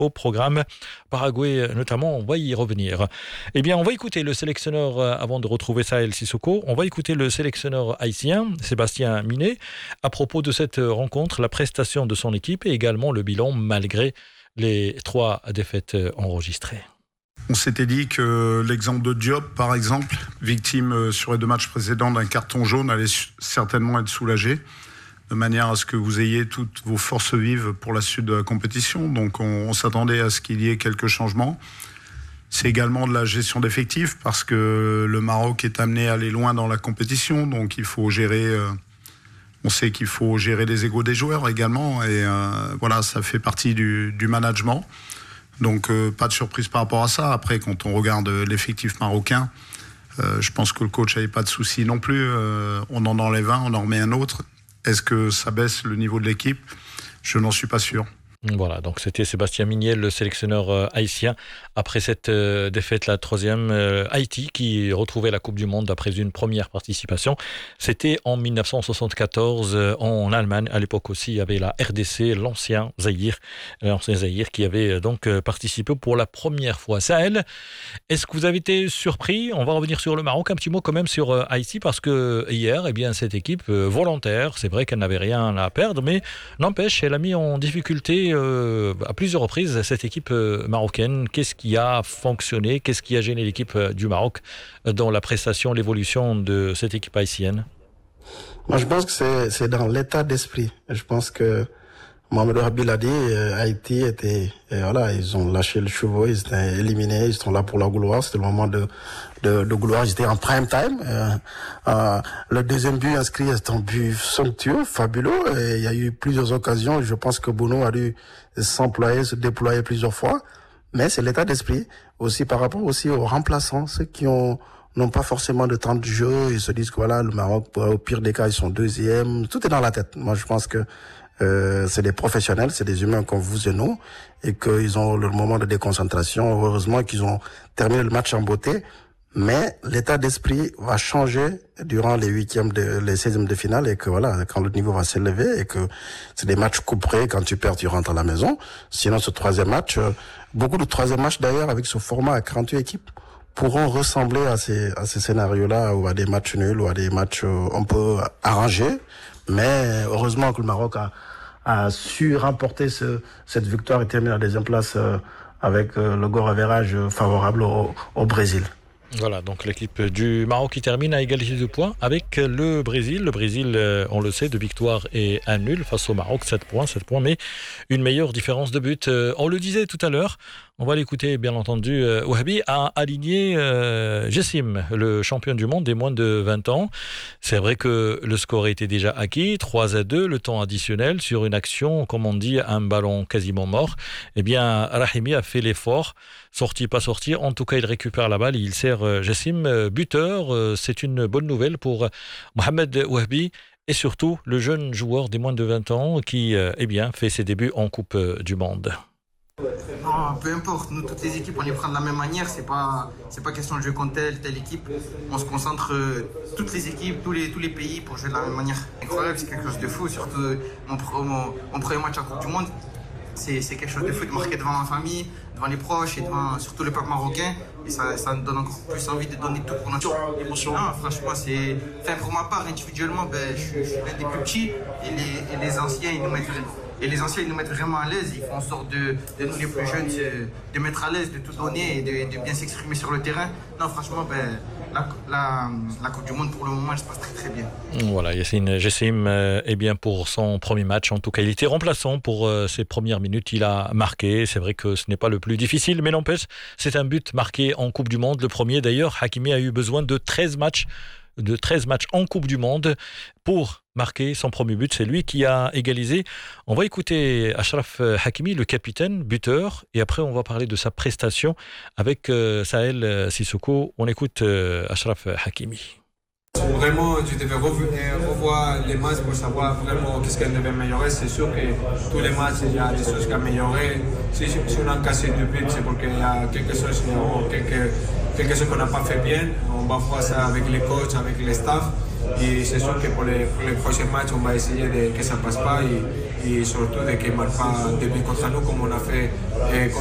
au programme. Paraguay notamment, on va y revenir. Eh bien, on va écouter le sélectionneur, avant de retrouver Saël Sissoko, on va écouter le sélectionneur haïtien, Sébastien Minet, à propos de cette rencontre, la prestation de son équipe et également le bilan malgré les 3 défaites enregistrées. On s'était dit que l'exemple de Diop, par exemple, victime sur les 2 matchs précédents d'un carton jaune, allait certainement être soulagé, de manière à ce que vous ayez toutes vos forces vives pour la suite de la compétition. Donc on s'attendait à ce qu'il y ait quelques changements. C'est également de la gestion d'effectifs, parce que le Maroc est amené à aller loin dans la compétition, donc il faut gérer... On sait qu'il faut gérer les égos des joueurs également, et voilà, ça fait partie du management. Donc pas de surprise par rapport à ça. Après, quand on regarde l'effectif marocain, je pense que le coach n'avait pas de soucis non plus. On en enlève un, on en remet un autre. Est-ce que ça baisse le niveau de l'équipe ? Je n'en suis pas sûr. Voilà, donc c'était Sébastien Minet, le sélectionneur haïtien, après cette défaite, la 3e. Haïti qui retrouvait la Coupe du Monde après une première participation. C'était en 1974 en Allemagne. À l'époque aussi, il y avait la RDC, l'ancien Zaïre qui avait donc participé pour la première fois. Sahel, est-ce que vous avez été surpris ? On va revenir sur le Maroc, un petit mot quand même sur Haïti, parce que hier, eh bien, cette équipe volontaire, c'est vrai qu'elle n'avait rien à perdre, mais n'empêche, elle a mis en difficulté à plusieurs reprises cette équipe marocaine. Qu'est-ce qui a fonctionné ? Qu'est-ce qui a gêné l'équipe du Maroc dans la prestation, l'évolution de cette équipe haïtienne ? Moi, je pense que c'est dans l'état d'esprit. Je pense que Mohamed Wahabi l'a dit, Haïti était, voilà, ils ont lâché le chevaux, ils étaient éliminés, ils sont là pour la gloire, c'était le moment de gloire, ils étaient en prime time. Le deuxième but inscrit, c'est un but somptueux, fabuleux, et il y a eu plusieurs occasions, je pense que Bono a dû se déployer plusieurs fois, mais c'est l'état d'esprit, aussi par rapport aussi aux remplaçants, ceux qui n'ont pas forcément de temps de jeu, ils se disent que voilà, le Maroc, au pire des cas, ils sont 2e, tout est dans la tête. Moi, je pense que c'est des professionnels, c'est des humains comme vous et nous, et qu'ils ont leur moment de déconcentration. Heureusement qu'ils ont terminé le match en beauté, mais l'état d'esprit va changer durant les 16e de finale, et que voilà, quand le niveau va s'élever, et que c'est des matchs couperés, quand tu perds, tu rentres à la maison. Sinon, ce 3e match, beaucoup de 3e matchs d'ailleurs, avec ce format à 48 équipes, pourront ressembler à ces scénarios-là, ou à des matchs nuls, ou à des matchs un peu arrangés. Mais heureusement que le Maroc a su remporter cette victoire et terminer à la 2e place avec le goal average favorable au Brésil. Voilà, donc l'équipe du Maroc qui termine à égalité de points avec le Brésil. Le Brésil, on le sait, 2 victoires et 1 nul face au Maroc, 7 points, mais une meilleure différence de but. On le disait tout à l'heure, on va l'écouter bien entendu, Wahabi a aligné Jessim, le champion du monde des moins de 20 ans. C'est vrai que le score était déjà acquis, 3-2, le temps additionnel sur une action, comme on dit, un ballon quasiment mort. Eh bien, Rahimi a fait l'effort, sorti, pas sorti, en tout cas il récupère la balle, il sert Jessim buteur. C'est une bonne nouvelle pour Mohamed Wahabi et surtout le jeune joueur des moins de 20 ans qui fait ses débuts en Coupe du Monde. Non, peu importe, nous toutes les équipes on les prend de la même manière, c'est pas question de jouer contre telle équipe, on se concentre toutes les équipes, tous les pays pour jouer de la même manière. Incroyable, c'est quelque chose de fou, surtout mon premier match en Coupe du Monde, c'est quelque chose de fou de marquer devant ma famille, devant les proches et devant surtout le peuple marocain, et ça me donne encore plus envie de donner tout pour notre émotion. Non, franchement, pour ma part individuellement, je suis l'un des plus petits, et les anciens ils nous mettent vraiment à l'aise, ils font en sorte de nous les plus jeunes de mettre à l'aise, de tout donner et de bien s'exprimer sur le terrain. Non, franchement, la Coupe du Monde pour le moment, elle se passe très très bien. Voilà, Yassine Jessim, pour son premier match, en tout cas, il était remplaçant pour ses premières minutes, il a marqué. C'est vrai que ce n'est pas le plus difficile, mais n'empêche, c'est un but marqué en Coupe du Monde. Le premier, d'ailleurs, Hakimi a eu besoin de 13 matchs en Coupe du Monde pour marquer son premier but. C'est lui qui a égalisé. On va écouter Achraf Hakimi, le capitaine, buteur, et après on va parler de sa prestation avec Saël Sissoko. On écoute Achraf Hakimi. Vraiment, tu devais revoir les matchs pour savoir vraiment qu'est-ce qu'elle devait améliorer. C'est sûr que tous les matchs, il y a des choses à améliorer. Si on a cassé 2 buts, c'est parce qu'il y a quelque chose qu'on n'a pas fait bien. On va voir ça avec les coachs, avec les staffs. Et c'est sûr que pour les prochains matchs, on va essayer que ça ne passe pas et surtout de qu'ils ne marquent pas de but contre nous comme on a fait